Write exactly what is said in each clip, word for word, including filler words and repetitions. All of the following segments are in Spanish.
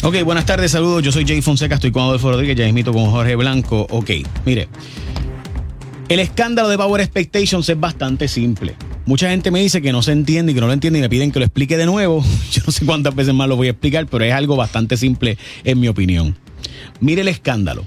Ok, buenas tardes, saludos. Yo soy Jay Fonseca, estoy con Adolfo Rodríguez, ya mismito con Jorge Blanco. Ok, mire, el escándalo de Power Expectations es bastante simple. Mucha gente me dice que no se entiende y que no lo entiende y me piden que lo explique de nuevo. Yo no sé cuántas veces más lo voy a explicar, pero es algo bastante simple en mi opinión. Mire el escándalo.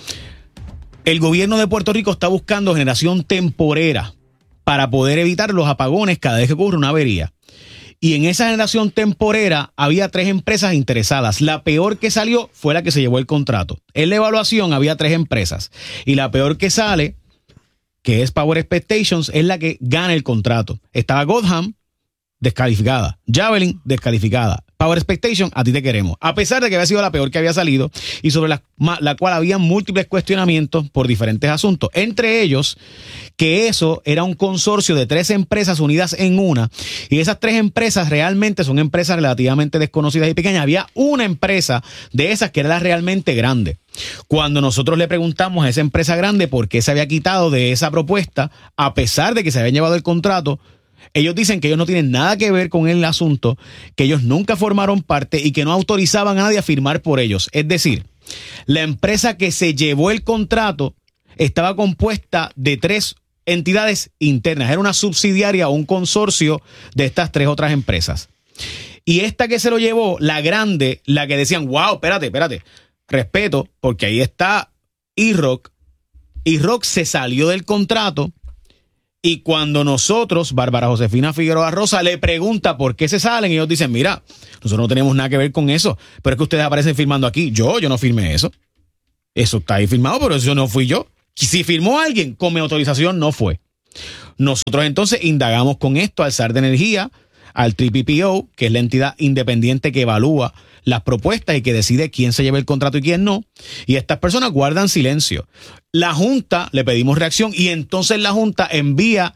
El gobierno de Puerto Rico está buscando generación temporera para poder evitar los apagones cada vez que ocurre una avería. Y en esa generación temporera había tres empresas interesadas. La peor que salió fue la que se llevó el contrato. En la evaluación había tres empresas. Y la peor que sale, que es Power Expectations, es la que gana el contrato. Estaba Godham, descalificada. Javelin, descalificada. Power Expectation, a ti te queremos. A pesar de que había sido la peor que había salido y sobre la, la cual había múltiples cuestionamientos por diferentes asuntos. Entre ellos, que eso era un consorcio de tres empresas unidas en una. Y esas tres empresas realmente son empresas relativamente desconocidas y pequeñas. Había una empresa de esas que era la realmente grande. Cuando nosotros le preguntamos a esa empresa grande por qué se había quitado de esa propuesta, a pesar de que se habían llevado el contrato, ellos dicen que ellos no tienen nada que ver con el asunto, que ellos nunca formaron parte y que no autorizaban a nadie a firmar por ellos. Es decir, la empresa que se llevó el contrato estaba compuesta de tres entidades internas. Era una subsidiaria o un consorcio de estas tres otras empresas. Y esta que se lo llevó, la grande, la que decían, wow, espérate, espérate, respeto, porque ahí está E-Rock. E-Rock se salió del contrato. Y cuando nosotros, Bárbara Josefina Figueroa Rosa, le pregunta por qué se salen, ellos dicen, mira, nosotros no tenemos nada que ver con eso, pero es que ustedes aparecen firmando aquí. Yo, yo no firmé eso. Eso está ahí firmado, pero eso no fui yo. Si firmó alguien con mi autorización, no fue. Nosotros entonces indagamos con esto al S A R de Energía, al T P P O, que es la entidad independiente que evalúa las propuestas y que decide quién se lleva el contrato y quién no. Y estas personas guardan silencio. La Junta, le pedimos reacción y entonces la Junta envía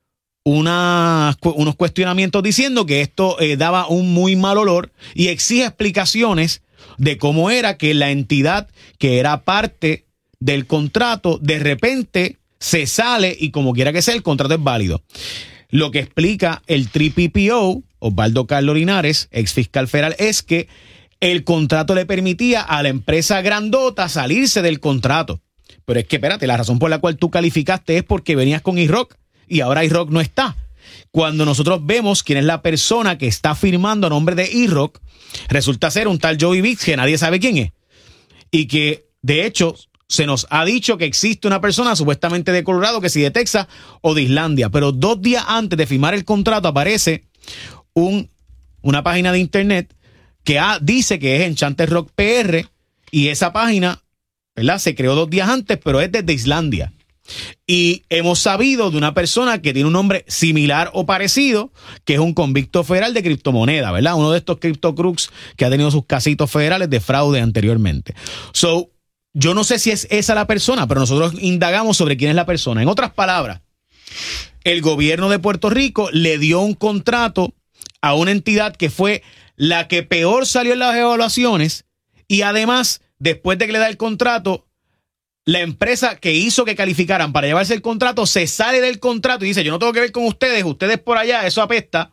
una, unos cuestionamientos diciendo que esto eh, daba un muy mal olor y exige explicaciones de cómo era que la entidad que era parte del contrato de repente se sale y como quiera que sea el contrato es válido. Lo que explica el T P P O, Osvaldo Carlos Linares, ex fiscal federal, es que el contrato le permitía a la empresa grandota salirse del contrato. Pero es que, espérate, la razón por la cual tú calificaste es porque venías con E-Rock y ahora E-Rock no está. Cuando nosotros vemos quién es la persona que está firmando a nombre de E-Rock, resulta ser un tal Joey Biggs que nadie sabe quién es. Y que, de hecho, se nos ha dicho que existe una persona supuestamente de Colorado, que si de Texas o de Islandia. Pero dos días antes de firmar el contrato aparece un, una página de internet que ha, dice que es Enchanted Rock P R y esa página, ¿verdad?, se creó dos días antes, pero es desde Islandia. Y hemos sabido de una persona que tiene un nombre similar o parecido, que es un convicto federal de criptomoneda, ¿verdad? Uno de estos criptocrux que ha tenido sus casitos federales de fraude anteriormente. So, yo no sé si es esa la persona, pero nosotros indagamos sobre quién es la persona. En otras palabras, el gobierno de Puerto Rico le dio un contrato a una entidad que fue la que peor salió en las evaluaciones y además, después de que le da el contrato, la empresa que hizo que calificaran para llevarse el contrato se sale del contrato y dice, yo no tengo que ver con ustedes, ustedes por allá, eso apesta.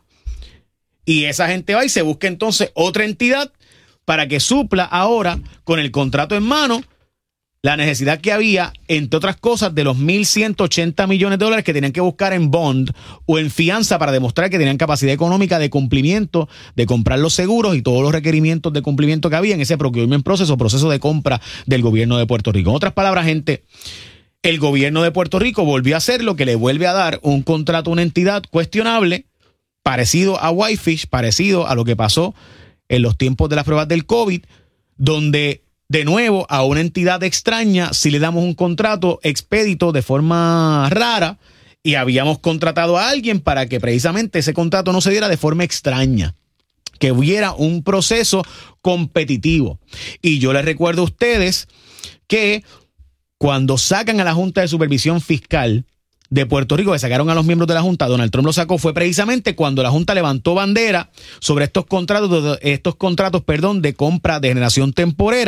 Y esa gente va y se busca entonces otra entidad para que supla ahora con el contrato en mano la necesidad que había, entre otras cosas, de los mil ciento ochenta millones de dólares que tenían que buscar en bond o en fianza para demostrar que tenían capacidad económica de cumplimiento, de comprar los seguros y todos los requerimientos de cumplimiento que había en ese procurement process o proceso de compra del gobierno de Puerto Rico. En otras palabras, gente, el gobierno de Puerto Rico volvió a hacer lo que le vuelve a dar un contrato a una entidad cuestionable, parecido a Whitefish, parecido a lo que pasó en los tiempos de las pruebas del COVID, donde de nuevo, a una entidad extraña, si le damos un contrato expedito de forma rara y habíamos contratado a alguien para que precisamente ese contrato no se diera de forma extraña, que hubiera un proceso competitivo. Y yo les recuerdo a ustedes que cuando sacan a la Junta de Supervisión Fiscal de Puerto Rico, que sacaron a los miembros de la Junta, Donald Trump lo sacó, fue precisamente cuando la Junta levantó bandera sobre estos contratos, estos contratos, perdón, de compra de generación temporera,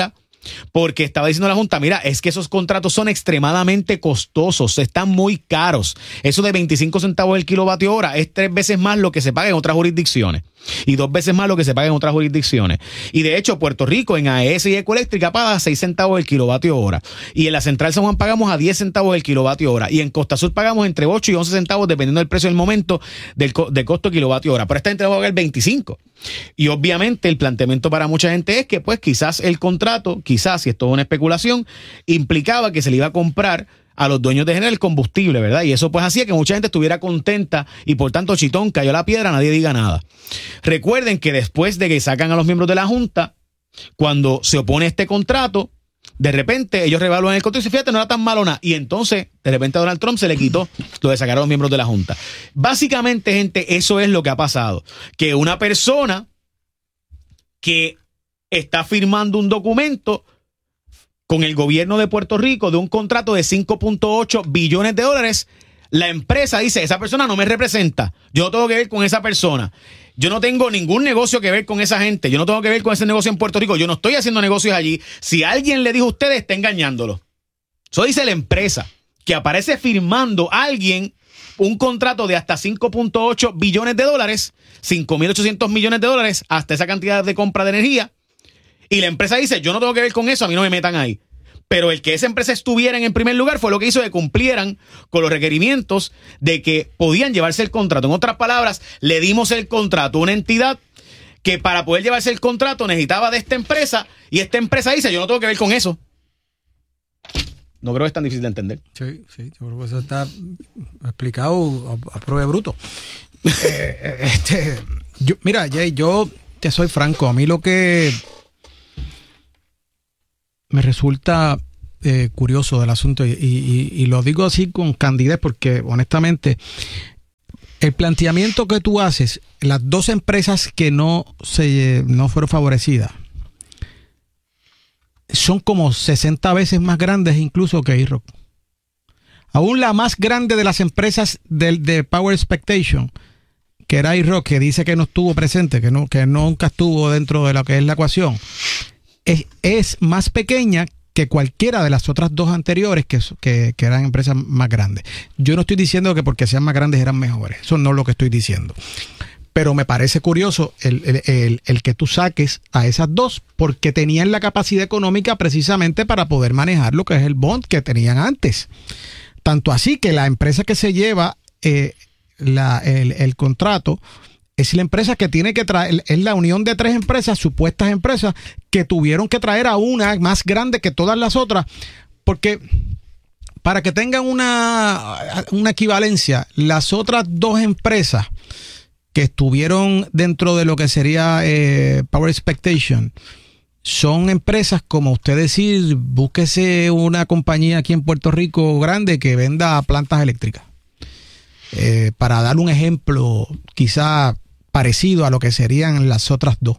porque estaba diciendo la Junta, mira, es que esos contratos son extremadamente costosos, están muy caros. Eso de veinticinco centavos el kilovatio hora es tres veces más lo que se paga en otras jurisdicciones y dos veces más lo que se paga en otras jurisdicciones. Y de hecho, Puerto Rico en A E S y Ecoeléctrica paga seis centavos el kilovatio hora. Y en la Central San Juan pagamos a diez centavos el kilovatio hora. Y en Costa Sur pagamos entre ocho y once centavos dependiendo del precio del momento del, co de costo kilovatio hora. Pero esta gente va a pagar veinticinco. Y obviamente el planteamiento para mucha gente es que pues quizás el contrato, quizás, si esto es una especulación, implicaba que se le iba a comprar a los dueños de generar el combustible, ¿verdad? Y eso pues hacía que mucha gente estuviera contenta y por tanto chitón, cayó la piedra, nadie diga nada. Recuerden que después de que sacan a los miembros de la Junta, cuando se opone a este contrato, de repente ellos revalúan el contrato y dicen, fíjate, no era tan malo nada. Y entonces, de repente a Donald Trump se le quitó lo de sacar a los miembros de la Junta. Básicamente, gente, eso es lo que ha pasado. Que una persona que está firmando un documento con el gobierno de Puerto Rico de un contrato de cinco punto ocho billones de dólares, la empresa dice, esa persona no me representa, yo no tengo que ver con esa persona, yo no tengo ningún negocio que ver con esa gente, yo no tengo que ver con ese negocio en Puerto Rico, yo no estoy haciendo negocios allí, si alguien le dijo a ustedes, está engañándolo. Eso dice la empresa, que aparece firmando a alguien un contrato de hasta cinco punto ocho billones de dólares, cinco mil ochocientos millones de dólares, hasta esa cantidad de compra de energía. Y la empresa dice, yo no tengo que ver con eso, a mí no me metan ahí. Pero el que esa empresa estuviera en primer lugar fue lo que hizo que cumplieran con los requerimientos de que podían llevarse el contrato. En otras palabras, le dimos el contrato a una entidad que para poder llevarse el contrato necesitaba de esta empresa y esta empresa dice, yo no tengo que ver con eso. No creo que es tan difícil de entender. Sí, sí, yo creo que eso está explicado a, a prueba de bruto. eh, este, yo, mira, Jay, yo te soy franco, a mí lo que me resulta eh, curioso del asunto y, y, y lo digo así con candidez porque honestamente el planteamiento que tú haces, las dos empresas que no se no fueron favorecidas son como sesenta veces más grandes incluso que I-Rock. Aún la más grande de las empresas de, de Power Expectation, que era I-Rock, que dice que no estuvo presente, que no que nunca estuvo dentro de lo que es la ecuación, Es, es más pequeña que cualquiera de las otras dos anteriores que, que, que eran empresas más grandes. Yo no estoy diciendo que porque sean más grandes eran mejores. Eso no es lo que estoy diciendo. Pero me parece curioso el, el, el, el que tú saques a esas dos porque tenían la capacidad económica precisamente para poder manejar lo que es el bond que tenían antes. Tanto así que la empresa que se lleva eh, la, el, el contrato es la empresa que tiene que traer, es la unión de tres empresas, supuestas empresas, que tuvieron que traer a una más grande que todas las otras, porque para que tengan una, una equivalencia, las otras dos empresas que estuvieron dentro de lo que sería eh, Power Expectation, son empresas como usted decir, búsquese una compañía aquí en Puerto Rico grande que venda plantas eléctricas. Eh, para dar un ejemplo, quizá parecido a lo que serían las otras dos.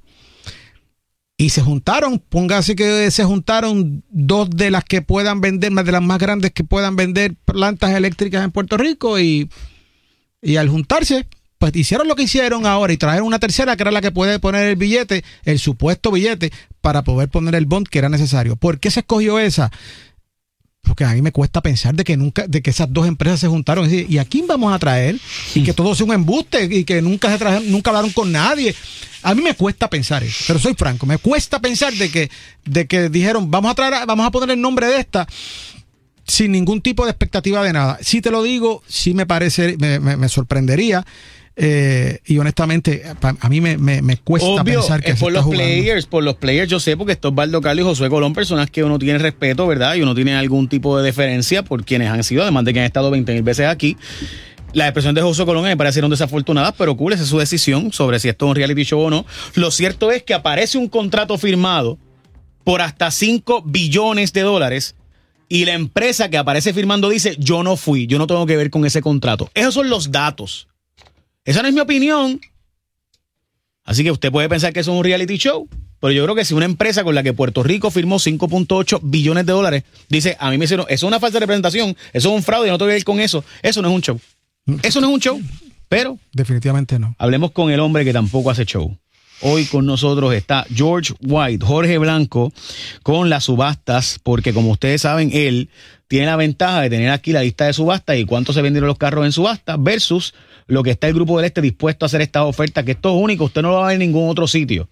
Y se juntaron, póngase que se juntaron dos de las que puedan vender, más de las más grandes que puedan vender plantas eléctricas en Puerto Rico y, y al juntarse, pues hicieron lo que hicieron ahora y trajeron una tercera que era la que puede poner el billete, el supuesto billete, para poder poner el bond que era necesario. ¿Por qué se escogió esa? Porque a mí me cuesta pensar de que nunca, de que esas dos empresas se juntaron. ¿Y a quién vamos a traer? Y que todo sea un embuste y que nunca se trajeron, nunca hablaron con nadie. A mí me cuesta pensar eso, pero soy franco, me cuesta pensar de que, de que dijeron, vamos a traer, vamos a poner el nombre de esta sin ningún tipo de expectativa de nada. Si te lo digo, sí me parece, me, me, me sorprendería. Eh, y honestamente a mí me, me, me cuesta Obvio, pensar que es se por está los jugando. players, por los players yo sé porque esto es Osvaldo Carlos y Josué Colón, personas que uno tiene respeto, ¿verdad? Y uno tiene algún tipo de deferencia por quienes han sido, además de que han estado veinte mil veces aquí. La expresión de Josué Colón me parecieron desafortunadas, pero cool, esa es su decisión sobre si esto es un reality show o no. Lo cierto es que aparece un contrato firmado por hasta cinco billones de dólares y la empresa que aparece firmando dice, yo no fui, yo no tengo que ver con ese contrato. Esos son los datos. Esa no es mi opinión. Así que usted puede pensar que eso es un reality show, pero yo creo que si una empresa con la que Puerto Rico firmó cinco punto ocho billones de dólares dice, a mí me hicieron, eso es una falsa representación, eso es un fraude, yo no tengo que ver con eso, eso no es un show. Eso no es un show, pero definitivamente no. Hablemos con el hombre que tampoco hace show. hoy con nosotros está George White, Jorge Blanco, con las subastas, porque como ustedes saben, él tiene la ventaja de tener aquí la lista de subastas y cuánto se vendieron los carros en subasta versus lo que está el Grupo del Este dispuesto a hacer estas ofertas, que esto es único, usted no lo va a ver en ningún otro sitio.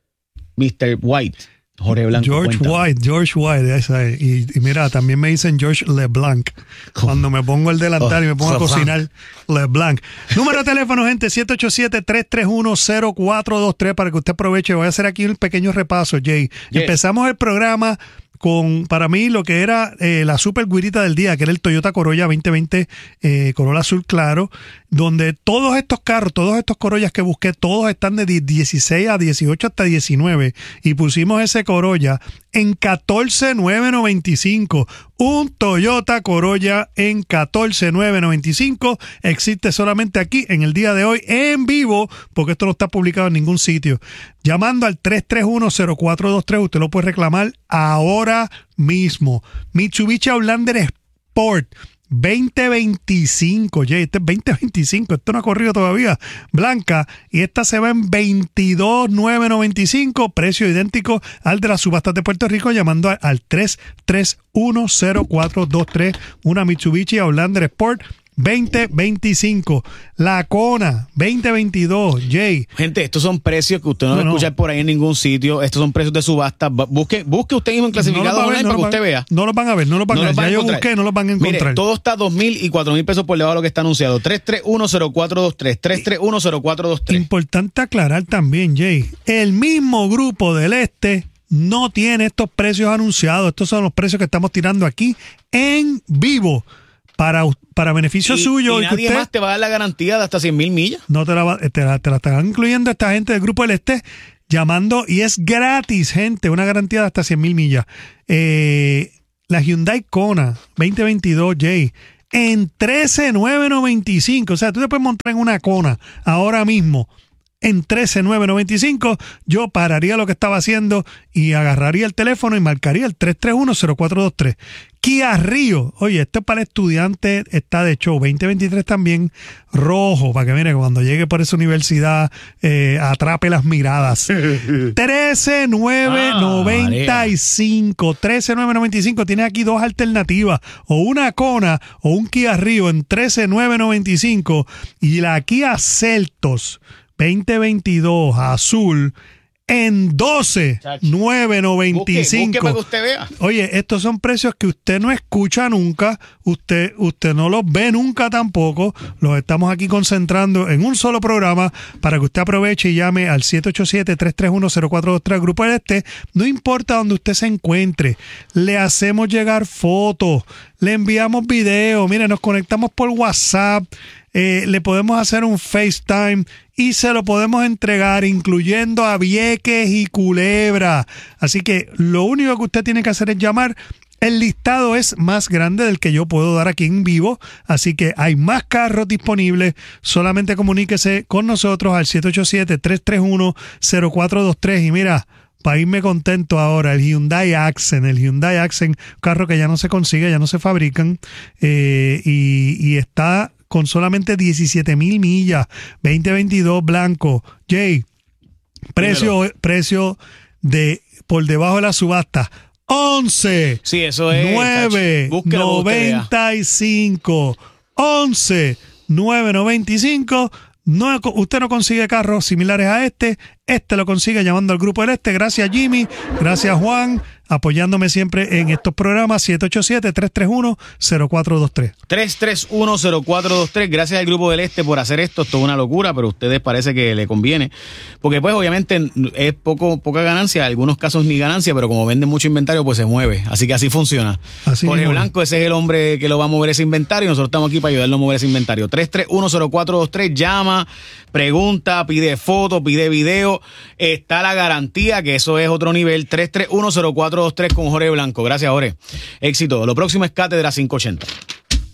mister White, Jorge Blanco. George cuéntame. White, George White, esa es. Y, y mira, también me dicen George LeBlanc. Cuando me pongo el delantal y me pongo a cocinar, LeBlanc. Número de teléfono, gente, siete ocho siete, tres tres uno, cero cuatro dos tres, para que usted aproveche. Voy a hacer aquí un pequeño repaso, Jay. Yes. Empezamos el programa con, para mí, lo que era eh, la super guirita del día, que era el Toyota Corolla veinte veinte, eh, Corolla azul claro, donde todos estos carros, todos estos Corollas que busqué, todos están de dieciséis a dieciocho hasta diecinueve, y pusimos ese Corolla en catorce mil novecientos noventa y cinco. Un Toyota Corolla en catorce mil novecientos noventa y cinco existe solamente aquí en el día de hoy en vivo, porque esto no está publicado en ningún sitio. Llamando al tres tres uno, cero cuatro dos tres, usted lo puede reclamar ahora mismo. Mitsubishi Outlander Sport veinte veinticinco, Jay, este es veinte veinticinco, esto no ha corrido todavía, blanca, y esta se va en veintidós mil novecientos noventa y cinco, precio idéntico al de las subastas de Puerto Rico, llamando a, al tres tres uno, cero cuatro dos tres, una Mitsubishi Outlander Sport veinte veinticinco. La Kona veinte veintidós, Jay. Gente, estos son precios que usted no, No, va a no. escuchar por ahí en ningún sitio. Estos son precios de subasta. Va- Busque, busque usted mismo en clasificado No los van a ver, online no para que los usted van- vea. No los van a ver, no los van No a los ver. van Ya a yo encontrar. busqué, no los van a encontrar. Mire, todo está dos mil y cuatro mil pesos por debajo de lo que está anunciado. tres tres uno, cero cuatro dos tres. tres tres uno, cero cuatro dos tres. Importante aclarar también, Jay, el mismo Grupo del Este no tiene estos precios anunciados. Estos son los precios que estamos tirando aquí en vivo para, para beneficio Y, suyo. y y que nadie usted más te va a dar la garantía de hasta cien mil millas. no te la, va- te la, te la están incluyendo esta gente del Grupo del Este llamando, y es gratis, gente, una garantía de hasta cien mil millas. Eh, la Hyundai Kona veinte veintidós, Jay, en trece mil novecientos noventa y cinco. O sea, tú te puedes montar en una Kona ahora mismo en trece mil novecientos noventa y cinco. Yo pararía lo que estaba haciendo y agarraría el teléfono y marcaría el tres tres uno, cero cuatro dos tres. Kia Rio, oye, esto es para el estudiante, está de show, veinte veintitrés también, rojo, para que mire, cuando llegue por esa universidad, eh, atrape las miradas. trece mil novecientos noventa y cinco, trece mil novecientos noventa y cinco, tienes aquí dos alternativas, o una Kona o un Kia Rio en trece mil novecientos noventa y cinco, y la Kia Seltos veinte veintidós azul en doce mil novecientos noventa y Busque, cinco. busque para que usted vea. Oye, estos son precios que usted no escucha nunca, usted, usted no los ve nunca tampoco. Los estamos aquí concentrando en un solo programa para que usted aproveche y llame al siete ocho siete, tres tres uno, cero cuatro dos tres, Grupo del Este. No importa donde usted se encuentre, le hacemos llegar fotos, le enviamos videos, mire, nos conectamos por WhatsApp, eh, le podemos hacer un FaceTime y se lo podemos entregar, incluyendo a Vieques y Culebra. Así que lo único que usted tiene que hacer es llamar. El listado es más grande del que yo puedo dar aquí en vivo, así que hay más carros disponibles. Solamente comuníquese con nosotros al siete ocho siete, tres tres uno, cero cuatro dos tres. Y mira, para irme contento ahora, el Hyundai Accent, el Hyundai Accent, carro que ya no se consigue, ya no se fabrican, eh, y, y está con solamente diecisiete mil millas, veinte veintidós blanco. Jay, precio, precio de por debajo de la subasta, once. Sí, eso es. nueve Búsquelo, noventa y cinco. once nueve noventa y cinco. No, usted no consigue carros similares a este. Este lo consigue llamando al Grupo del Este. Gracias, Jimmy. Gracias, Juan. Apoyándome siempre en estos programas. siete ocho siete, tres tres uno, cero cuatro dos tres. tres tres uno, cero cuatro dos tres. Gracias al Grupo del Este por hacer esto. Esto es una locura, pero a ustedes parece que le conviene. Porque pues obviamente es poco poca ganancia, en algunos casos ni ganancia, pero como venden mucho inventario, pues se mueve. Así que así funciona. Así Jorge mismo. Blanco, ese es el hombre que lo va a mover ese inventario y nosotros estamos aquí para ayudarlo a mover ese inventario. tres tres uno, cero cuatro dos tres. Llama, pregunta, pide foto, pide video. Está la garantía, que eso es otro nivel. tres tres uno, cero cuatro dos tres con Jorge Blanco. Gracias, Jorge. Éxito. Lo próximo es Cátedra quinientos ochenta.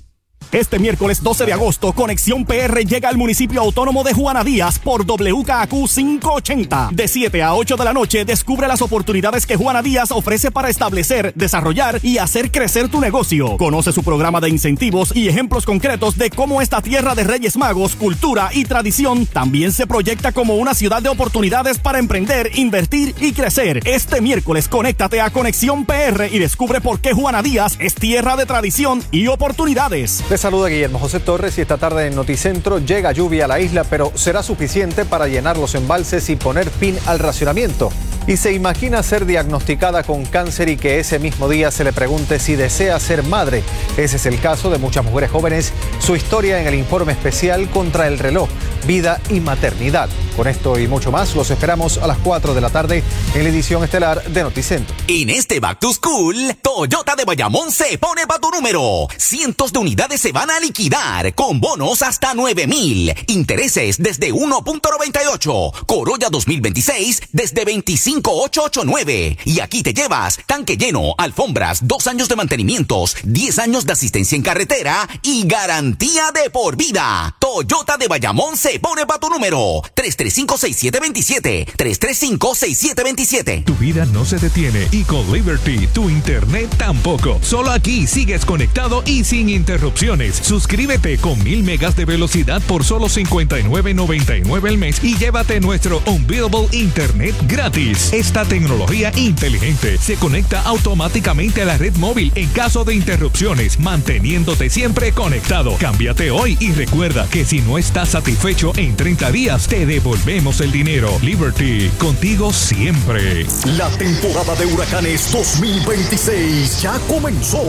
Este miércoles doce de agosto, Conexión P R llega al municipio autónomo de Juana Díaz por W K A Q quinientos ochenta. De siete a ocho de la noche, descubre las oportunidades que Juana Díaz ofrece para establecer, desarrollar y hacer crecer tu negocio. Conoce su programa de incentivos y ejemplos concretos de cómo esta tierra de Reyes Magos, cultura y tradición también se proyecta como una ciudad de oportunidades para emprender, invertir y crecer. Este miércoles, conéctate a Conexión P R y descubre por qué Juana Díaz es tierra de tradición y oportunidades. Les saluda Guillermo José Torres y esta tarde en Noticentro llega lluvia a la isla, pero será suficiente para llenar los embalses y poner fin al racionamiento. Y se imagina ser diagnosticada con cáncer y que ese mismo día se le pregunte si desea ser madre. Ese es el caso de muchas mujeres jóvenes. Su historia en el informe especial Contra el reloj, vida y maternidad. Con esto y mucho más, los esperamos a las cuatro de la tarde en la edición estelar de Noticentro. En este Back to School, Toyota de Bayamón se pone pa' tu número. Cientos de unidades se van a liquidar con bonos hasta nueve mil. Intereses desde uno punto noventa y ocho. Corolla dos mil veintiséis desde veinticinco mil ochocientos ochenta y nueve. Y aquí te llevas tanque lleno, alfombras, dos años de mantenimientos, diez años de asistencia en carretera y garantía de por vida. Toyota de Bayamón se pone pa' tu número. tres tres cinco, seis siete dos siete. tres tres cinco, seis siete dos siete. Tu vida no se detiene y con Liberty tu internet tampoco. Solo aquí sigues conectado y sin interrupciones. Suscríbete con mil megas de velocidad por solo cincuenta y nueve noventa y nueve al mes y llévate nuestro Unbeatable Internet gratis. Esta tecnología inteligente se conecta automáticamente a la red móvil en caso de interrupciones, manteniéndote siempre conectado. Cámbiate hoy y recuerda que si no estás satisfecho en treinta días, te devolvemos el dinero. Liberty, contigo siempre. La temporada de huracanes dos mil veintiséis ya comenzó.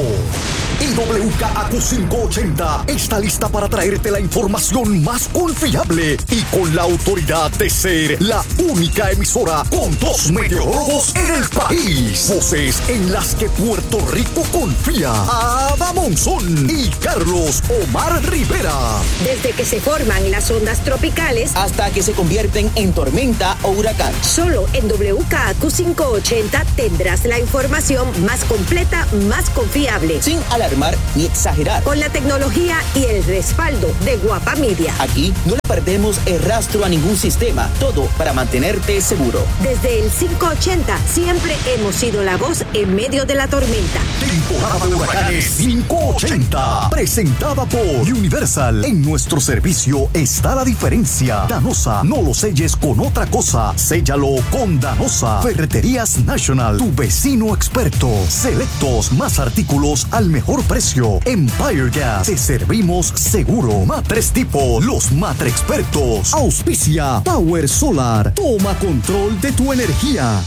Y W K A Q quinientos ochenta está lista para traerte la información más confiable y con la autoridad de ser la única emisora con dos meteorólogos en el país. Voces en las que Puerto Rico confía. Ada Monzón y Carlos Omar Rivera. Desde que se forman las ondas tropicales hasta que se convierten en tormenta o huracán. Solo en W K A Q quinientos ochenta tendrás la información más completa, más confiable. Sin alarmar ni exagerar. Con la tecnología y el respaldo de Guapa Media. Aquí no le perdemos el rastro a ningún sistema. Todo para mantenerte seguro. Desde el quinientos ochenta siempre hemos sido la voz en medio de la tormenta. Temporada de huracanes quinientos ochenta. Presentada por Universal. En nuestro servicio está la diferencia. Danosa, no lo selles con otra cosa. Séllalo con Danosa. Ferreterías National, tu vecino experto. Selectos, más artículos al mejor precio. Empire Gas, te servimos seguro. Matres Tipo, los matre expertos. Auspicia Power Solar. Toma control de tu energía.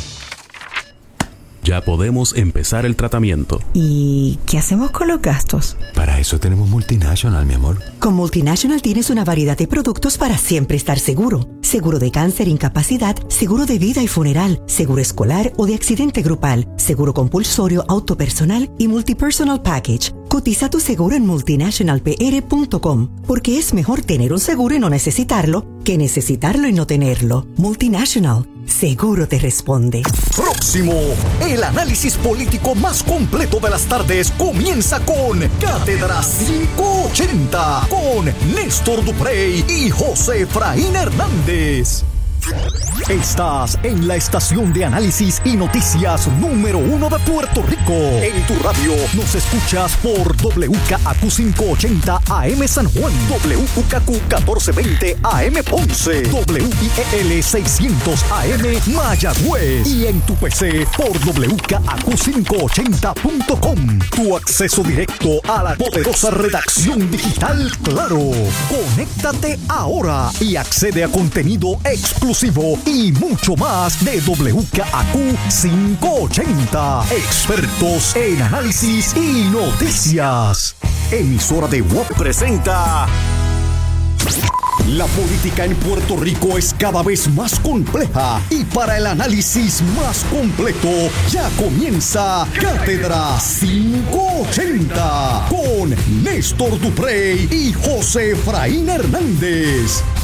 Ya podemos empezar el tratamiento. ¿Y qué hacemos con los gastos? Para eso tenemos Multinational, mi amor. Con Multinational tienes una variedad de productos para siempre estar seguro. Seguro de cáncer, incapacidad, seguro de vida y funeral, seguro escolar o de accidente grupal, seguro compulsorio, auto personal y multipersonal package. Cotiza tu seguro en multinational p r punto com, porque es mejor tener un seguro y no necesitarlo que necesitarlo y no tenerlo. Multinational, seguro te responde. Próximo, el análisis político más completo de las tardes comienza con Cátedra quinientos ochenta con Néstor Duprey y José Efraín Hernández. Estás en la estación de análisis y noticias número uno de Puerto Rico. En tu radio nos escuchas por W K A Q quinientos ochenta A M San Juan, W K Q catorce veinte A M Ponce, W I E L seiscientos A M Mayagüez y en tu P C por W K A Q quinientos ochenta punto com. Tu acceso directo a la poderosa redacción digital Claro. Conéctate ahora y accede a contenido exclusivo y mucho más de W K A Q quinientos ochenta. Expertos en análisis y noticias. Emisora de W O P presenta. La política en Puerto Rico es cada vez más compleja y para el análisis más completo ya comienza Cátedra quinientos ochenta con Néstor Duprey y José Efraín Hernández.